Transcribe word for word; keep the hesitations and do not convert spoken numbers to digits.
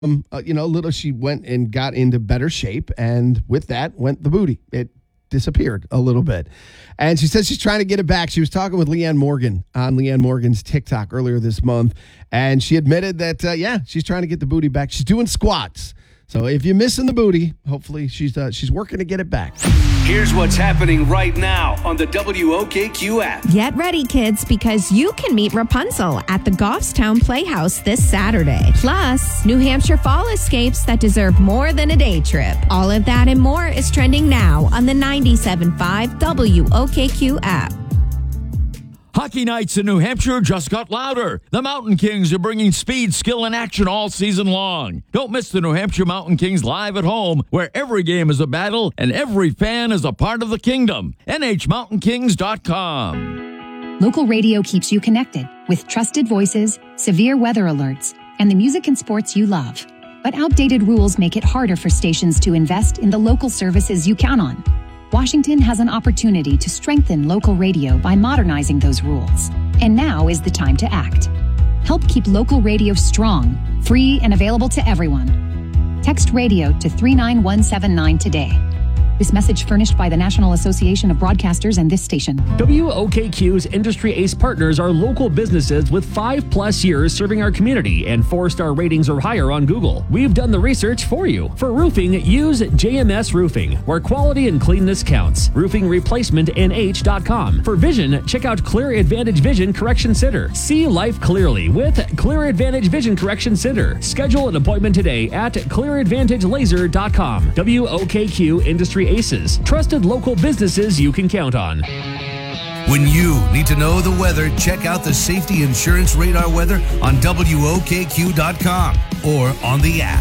Um, uh, you know, little she went and got into better shape, and with that went the booty. It disappeared a little bit, and she says she's trying to get it back. She was talking with Leanne Morgan on Leanne Morgan's TikTok earlier this month, and she admitted that uh, yeah, she's trying to get the booty back. She's doing squats. So if you're missing the booty, hopefully she's uh, she's working to get it back. Here's what's happening right now on the W O K Q app. Get ready, kids, because you can meet Rapunzel at the Goffstown Playhouse this Saturday. Plus, New Hampshire fall escapes that deserve more than a day trip. All of that and more is trending now on the ninety-seven point five W O K Q app. Hockey nights in New Hampshire just got louder. The Mountain Kings are bringing speed, skill, and action all season long. Don't miss the New Hampshire Mountain Kings live at home, where every game is a battle and every fan is a part of the kingdom. N H mountain kings dot com. Local radio keeps you connected with trusted voices, severe weather alerts, and the music and sports you love. But outdated rules make it harder for stations to invest in the local services you count on. Washington has an opportunity to strengthen local radio by modernizing those rules. And now is the time to act. Help keep local radio strong, free, and available to everyone. Text radio to three nine one seven nine today. This message furnished by the National Association of Broadcasters and this station. W O K Q's Industry Ace partners are local businesses with five plus years serving our community and four-star ratings or higher on Google. We've done the research for you. For roofing, use J M S Roofing, where quality and cleanness counts. roofing replacement N H dot com. For vision, check out Clear Advantage Vision Correction Center. See life clearly with Clear Advantage Vision Correction Center. Schedule an appointment today at clear advantage laser dot com. W O K Q Industry Aces, trusted local businesses you can count on. When you need to know the weather, check out the Safety Insurance Radar weather on W O K Q dot com or on the app.